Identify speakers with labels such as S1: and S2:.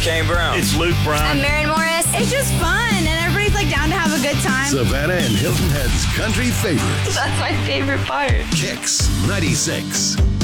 S1: Kane Brown.
S2: It's Luke Brown.
S3: I'm Maren Morris.
S4: It's just fun, and everybody's like down to have a good time.
S5: Savannah and Hilton Head's country favorites.
S3: That's my favorite part.
S5: Kicks 96.